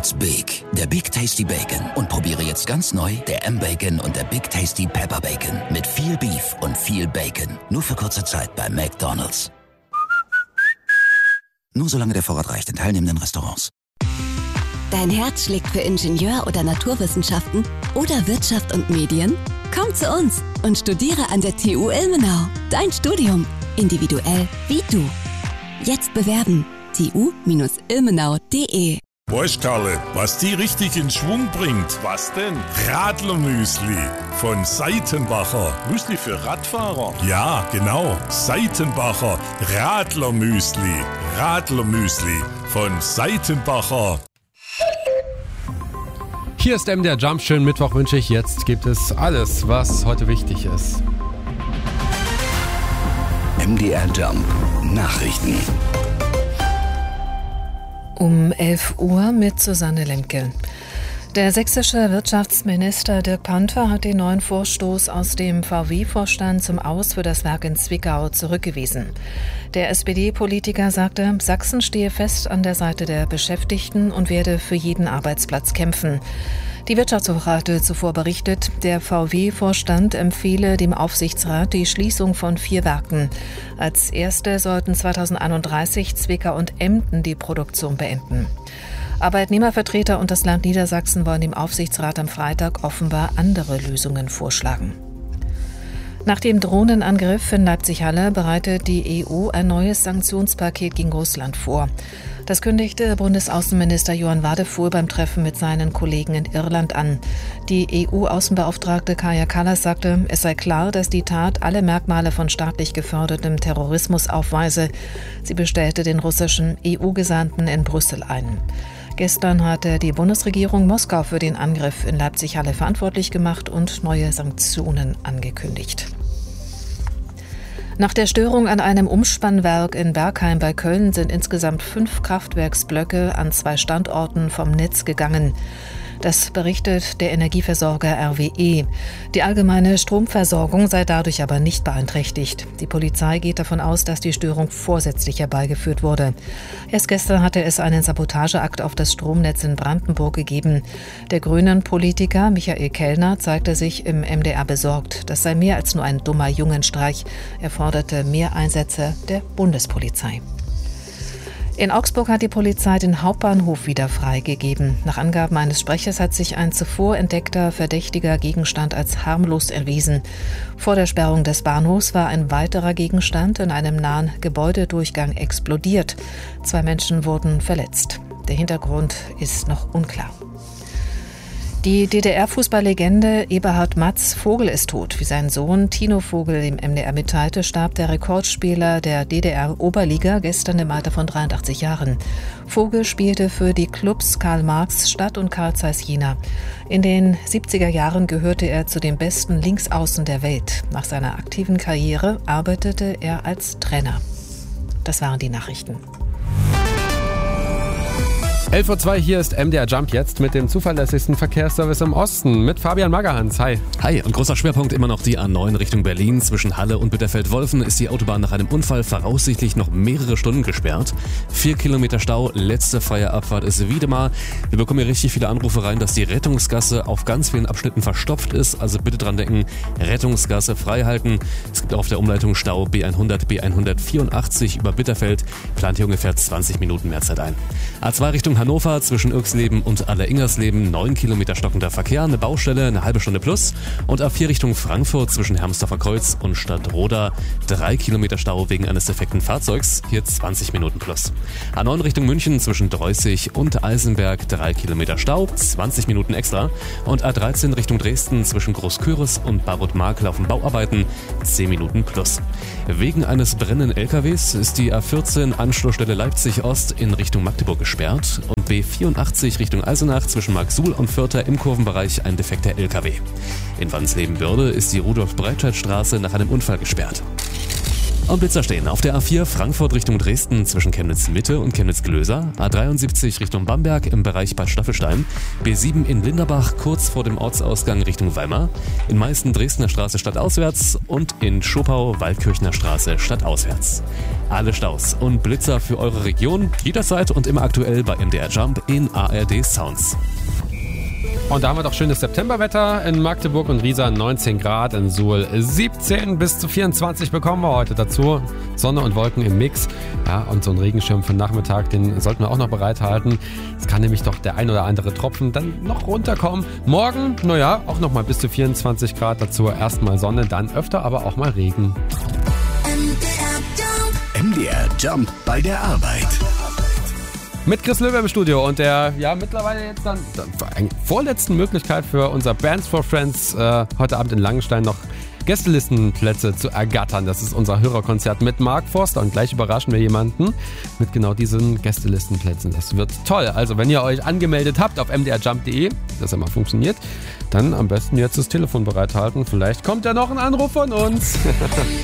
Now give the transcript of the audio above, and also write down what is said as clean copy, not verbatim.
It's big. Der Big Tasty Bacon. Und probiere jetzt ganz neu der M-Bacon und der Big Tasty Pepper Bacon. Mit viel Beef und viel Bacon. Nur für kurze Zeit bei McDonald's. Nur solange der Vorrat reicht in teilnehmenden Restaurants. Dein Herz schlägt für Ingenieur- oder Naturwissenschaften oder Wirtschaft und Medien? Komm zu uns und studiere an der TU Ilmenau. Dein Studium. Individuell wie du. Jetzt bewerben. tu-ilmenau.de. Weißt Karle, was die richtig in Schwung bringt? Was denn? Radlermüsli von Seitenbacher. Müsli für Radfahrer? Ja, genau. Seitenbacher Radlermüsli. Radlermüsli von Seitenbacher. Hier ist MDR Jump. Schönen Mittwoch wünsche ich. Jetzt gibt es alles, was heute wichtig ist. MDR Jump. Nachrichten. Um 11 Uhr mit Susanne Lemke. Der sächsische Wirtschaftsminister Dirk Panther hat den neuen Vorstoß aus dem VW-Vorstand zum Aus für das Werk in Zwickau zurückgewiesen. Der SPD-Politiker sagte, Sachsen stehe fest an der Seite der Beschäftigten und werde für jeden Arbeitsplatz kämpfen. Die Wirtschaftswoche hatte zuvor berichtet, der VW-Vorstand empfehle dem Aufsichtsrat die Schließung von 4 Werken. Als erste sollten 2031 Zwickau und Emden die Produktion beenden. Arbeitnehmervertreter und das Land Niedersachsen wollen dem Aufsichtsrat am Freitag offenbar andere Lösungen vorschlagen. Nach dem Drohnenangriff in Leipzig-Halle bereitet die EU ein neues Sanktionspaket gegen Russland vor. Das kündigte Bundesaußenminister Johann Wadefuhl beim Treffen mit seinen Kollegen in Irland an. Die EU-Außenbeauftragte Kaja Kallas sagte, es sei klar, dass die Tat alle Merkmale von staatlich gefördertem Terrorismus aufweise. Sie bestellte den russischen EU-Gesandten in Brüssel ein. Gestern hatte die Bundesregierung Moskau für den Angriff in Leipzig-Halle verantwortlich gemacht und neue Sanktionen angekündigt. Nach der Störung an einem Umspannwerk in Bergheim bei Köln sind insgesamt 5 Kraftwerksblöcke an 2 Standorten vom Netz gegangen. Das berichtet der Energieversorger RWE. Die allgemeine Stromversorgung sei dadurch aber nicht beeinträchtigt. Die Polizei geht davon aus, dass die Störung vorsätzlich herbeigeführt wurde. Erst gestern hatte es einen Sabotageakt auf das Stromnetz in Brandenburg gegeben. Der Grünen-Politiker Michael Kellner zeigte sich im MDR besorgt. Das sei mehr als nur ein dummer Jungenstreich. Er forderte mehr Einsätze der Bundespolizei. In Augsburg hat die Polizei den Hauptbahnhof wieder freigegeben. Nach Angaben eines Sprechers hat sich ein zuvor entdeckter verdächtiger Gegenstand als harmlos erwiesen. Vor der Sperrung des Bahnhofs war ein weiterer Gegenstand in einem nahen Gebäudedurchgang explodiert. 2 Menschen wurden verletzt. Der Hintergrund ist noch unklar. Die DDR-Fußballlegende Eberhard Matz Vogel ist tot. Wie sein Sohn Tino Vogel dem MDR mitteilte, starb der Rekordspieler der DDR-Oberliga gestern im Alter von 83 Jahren. Vogel spielte für die Clubs Karl Marx Stadt und Carl Zeiss Jena. In den 70er Jahren gehörte er zu den besten Linksaußen der Welt. Nach seiner aktiven Karriere arbeitete er als Trainer. Das waren die Nachrichten. 11.02 Uhr, hier ist MDR Jump jetzt mit dem zuverlässigsten Verkehrsservice im Osten mit Fabian Magerhans. Hi. Hi, und großer Schwerpunkt immer noch die A9 Richtung Berlin. Zwischen Halle und Bitterfeld-Wolfen ist die Autobahn nach einem Unfall voraussichtlich noch mehrere Stunden gesperrt. 4 Kilometer Stau, letzte freie Abfahrt ist Wiedemar. Wir bekommen hier richtig viele Anrufe rein, dass die Rettungsgasse auf ganz vielen Abschnitten verstopft ist. Also bitte dran denken, Rettungsgasse frei halten. Es gibt auch auf der Umleitung Stau B100, B184 über Bitterfeld. Plant hier ungefähr 20 Minuten mehr Zeit ein. A2 Richtung Hannover zwischen Irksleben und Alleringersleben 9 Kilometer stockender Verkehr, eine Baustelle, eine halbe Stunde plus. Und A4 Richtung Frankfurt zwischen Hermsdorfer Kreuz und Stadtroda 3 Kilometer Stau wegen eines defekten Fahrzeugs, hier 20 Minuten plus. A9 Richtung München zwischen Dreußig und Eisenberg 3 Kilometer Stau, 20 Minuten extra. Und A13 Richtung Dresden zwischen Großküritz und Barut-Mark laufen Bauarbeiten, 10 Minuten plus. Wegen eines brennenden LKWs ist die A14 Anschlussstelle Leipzig Ost in Richtung Magdeburg gesperrt und B84 Richtung Eisenach zwischen Marksuhl und Vierter im Kurvenbereich ein defekter LKW. In Wansleben-Börde ist die Rudolf-Breitscheid-Straße nach einem Unfall gesperrt. Und Blitzer stehen auf der A4 Frankfurt Richtung Dresden zwischen Chemnitz-Mitte und Chemnitz-Glöser, A73 Richtung Bamberg im Bereich Bad Staffelstein, B7 in Linderbach kurz vor dem Ortsausgang Richtung Weimar, in Meißen Dresdner Straße stadtauswärts und in Schopau Waldkirchner Straße stadtauswärts. alle Staus und Blitzer für eure Region jederzeit und immer aktuell bei MDR Jump in ARD Sounds. Und da haben wir doch schönes Septemberwetter in Magdeburg und Riesa, 19 Grad, in Suhl 17 bis zu 24 bekommen wir heute dazu. Sonne und Wolken im Mix. Ja, und so ein Regenschirm für den Nachmittag, den sollten wir auch noch bereithalten. Es kann nämlich doch der ein oder andere Tropfen dann noch runterkommen. Morgen, auch nochmal bis zu 24 Grad, dazu erstmal Sonne, dann öfter aber auch mal Regen. MDR Jump bei der Arbeit. Mit Chris Löwe im Studio und der mittlerweile jetzt dann vorletzten Möglichkeit für unser Bands for Friends heute Abend in Langenstein noch Gästelistenplätze zu ergattern. Das ist unser Hörerkonzert mit Mark Forster und gleich überraschen wir jemanden mit genau diesen Gästelistenplätzen. Das wird toll. Also wenn ihr euch angemeldet habt auf mdrjump.de, das immer funktioniert, dann am besten jetzt das Telefon bereithalten. Vielleicht kommt ja noch ein Anruf von uns.